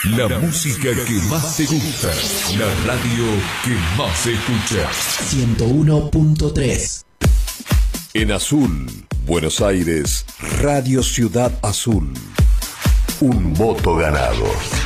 La música que más te gusta. La radio que más se escucha. 101.3. En Azul, Buenos Aires, Radio Ciudad Azul. Un voto ganado.